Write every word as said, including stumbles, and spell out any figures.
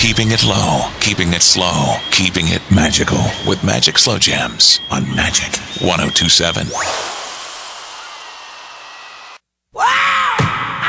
Keeping it low, keeping it slow, keeping it magical with Magic Slow Jams on Magic ten twenty-seven.